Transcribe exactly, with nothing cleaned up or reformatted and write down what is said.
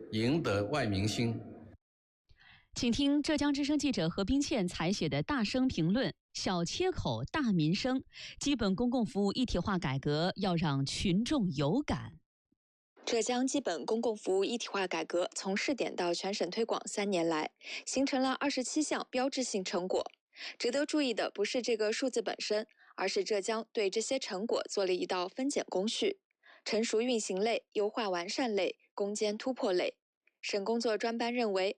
赢得万民心。 请听浙江之声记者何冰倩采写的大声评论：小切口大民生，基本公共服务一体化改革要让群众有感。 浙江基本公共服务一体化改革从试点到全省推广三年来，形成了二十七项标志性成果。值得注意的不是这个数字本身，而是浙江对这些成果做了一道分拣工序：成熟运行类、优化完善类、攻坚突破类。省工作专班认为，